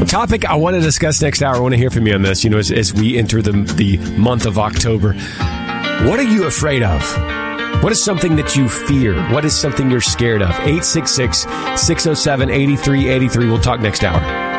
Topic I want to discuss next hour. I want to hear from you on this. As we enter the month of October, what are you afraid of? What is something that you fear? What is something you're scared of? 866-607-8383. We'll talk next hour.